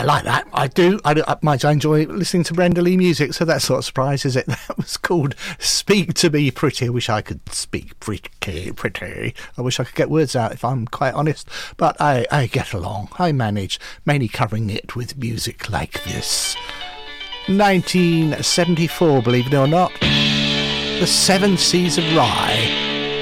I like that. I do. I might enjoy listening to Brenda Lee music, so that's not a surprise, is it? That was called Speak to Me Pretty. I wish I could speak pretty. I wish I could get words out, if I'm quite honest. But I get along. I manage, mainly covering it with music like this. 1974, believe it or not. The Seven Seas of Rye.